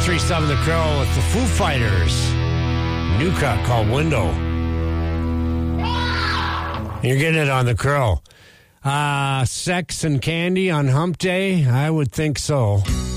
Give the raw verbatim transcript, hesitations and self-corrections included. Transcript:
three seven The Krill with the Foo Fighters. New cut called Window. You're getting it on The Krill. Uh, sex and candy on hump day? I would think so.